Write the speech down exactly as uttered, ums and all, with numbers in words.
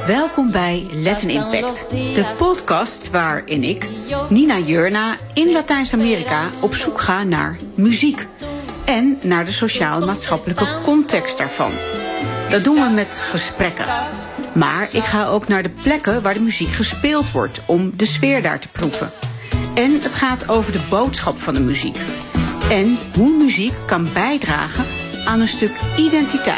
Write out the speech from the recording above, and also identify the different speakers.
Speaker 1: Welkom bij Latin Impact, de podcast waarin ik, Nina Jurna, in Latijns-Amerika op zoek ga naar muziek en naar de sociaal-maatschappelijke context daarvan. Dat doen we met gesprekken. Maar ik ga ook naar de plekken waar de muziek gespeeld wordt om de sfeer daar te proeven. En het gaat over de boodschap van de muziek. En hoe muziek kan bijdragen aan een stuk identiteit.